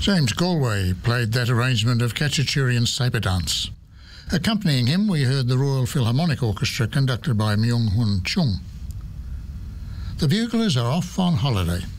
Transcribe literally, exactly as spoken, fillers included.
James Galway played that arrangement of Khachaturian Sabre Dance. Accompanying him, we heard the Royal Philharmonic Orchestra conducted by Myung-Hun Chung. The buglers are off on holiday.